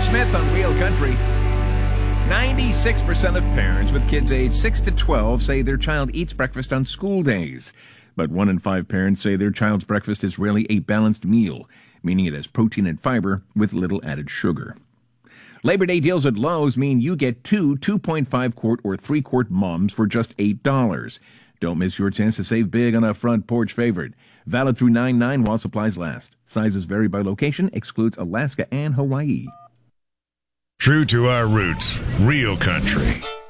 Smith on Real Country. 96% of parents with kids aged 6 to 12 say their child eats breakfast on school days. But 1 in 5 parents say their child's breakfast is rarely a balanced meal, meaning it has protein and fiber with little added sugar. Labor Day deals at Lowe's mean you get two 2.5-quart or 3-quart mums for just $8. Don't miss your chance to save big on a front porch favorite. Valid through 9/9 while supplies last. Sizes vary by location, excludes Alaska and Hawaii. True to our roots, Real Country.